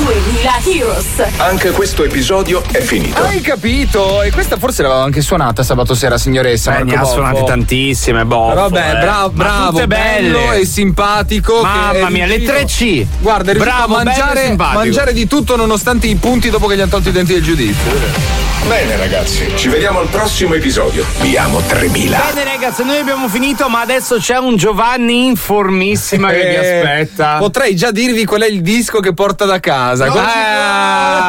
2000 Heroes. Anche questo episodio è finito. Hai capito? E questa forse l'aveva anche suonata sabato sera, signoressa. Ne ha suonate tantissime, Vabbè, bravo, bello e simpatico. Mamma mia, le 3C. Guarda, è riuscito a mangiare di tutto nonostante i punti dopo che gli hanno tolto i denti del giudizio. Bene ragazzi, ci vediamo al prossimo episodio. Vi amo 3000. Bene ragazzi, noi abbiamo finito, ma adesso c'è un Giovanni in formissima che vi aspetta. Potrei già dirvi qual è il disco che porta da casa.